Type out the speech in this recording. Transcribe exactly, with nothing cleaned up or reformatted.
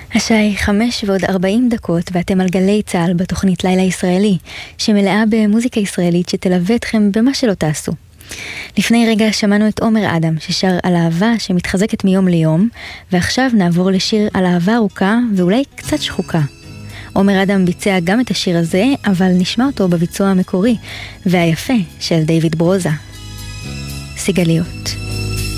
השעה היא חמש ועוד ארבעים דקות, ואתם על גלי צהל בתוכנית לילה ישראלי, שמלאה במוזיקה ישראלית שתלווה אתכם במה שלא תעשו. לפני רגע שמענו את עומר אדם ששר על אהבה שמתחזקת מיום ליום, ועכשיו נעבור לשיר על אהבה ארוכה ואולי קצת שחוקה. עומר אדם ביצע גם את השיר הזה, אבל נשמע אותו בביצוע המקורי והיפה של דיוויד ברוזה. סיגליות.